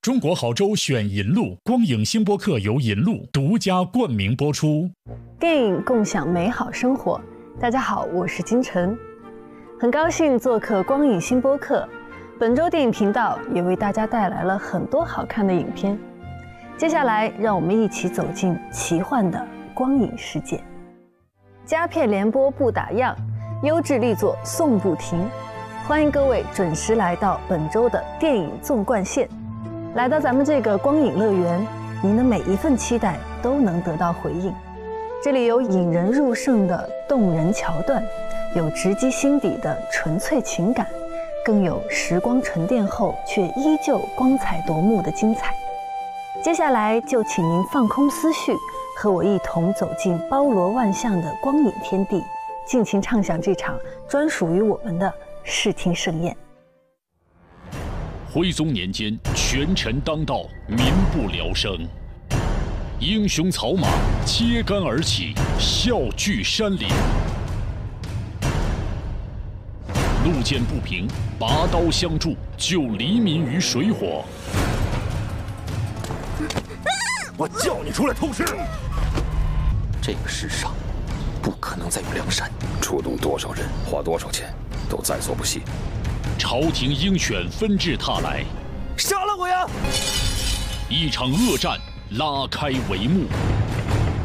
中国好州选银路，光影星播客由银路独家冠名播出。 电影共享美好生活。大家好，我是金晨，很高兴做客光影星播客。本周电影频道也为大家带来了很多好看的影片。接下来，让我们一起走进奇幻的光影世界。佳片联播不打烊，优质力作送不停。欢迎各位准时来到本周的电影纵贯线。来到咱们这个光影乐园，您的每一份期待都能得到回应。这里有引人入胜的动人桥段，有直击心底的纯粹情感，更有时光沉淀后却依旧光彩夺目的精彩。接下来就请您放空思绪，和我一同走进包罗万象的光影天地，尽情畅享这场专属于我们的视听盛宴。 徽宗年间，权臣当道，民不聊生。英雄草马揭竿而起，笑聚山林。路见不平，拔刀相助，救黎民于水火。 我叫你出来偷师！ 这个世上不可能再有梁山， 出动多少人，花多少钱，都在所不惜。 朝廷鹰犬纷至沓来， 杀了我呀！ 一场恶战拉开帷幕。